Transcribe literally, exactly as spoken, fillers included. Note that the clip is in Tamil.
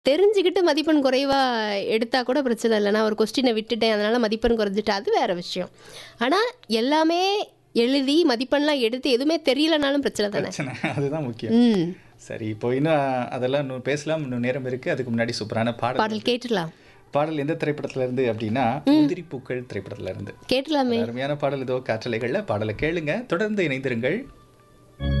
தெரிஞ்சுக்கிட்டு மதிப்பெண் குறைவா எடுத்தா கூட பிரச்சனை இல்ல. நான் ஒரு கொஸ்டின விட்டுட்டேன். அதனால மதிப்பெண் குறைஞ்சுட்டு அது வேற விஷயம். ஆனா, எல்லாமே எழுதி மதிப்பெண்லாம் எடுத்து எதுவுமே தெரியலனாலும் பிரச்சனை தானே. பிரச்சனை அதுதான் முக்கியம். ம். சரி, இப்போ இன்னும் அதெல்லாம் இன்னும் பேசலாம். இன்னும் நேரம் இருக்கு. அதுக்கு முன்னாடி சூப்பரான பாடல் பாடல் வருது. கேட்டுடலாம். பாடல் எந்த திரைப்படத்துல இருந்து அப்படின்னா, முந்திரி பூக்கள் திரைப்படத்துல இருந்து. கேட்டலாமே. அருமையான பாடல் இதோ காற்றலைகள்ல பாடலை கேளுங்க. தொடர்ந்து இணைந்திருங்கள்.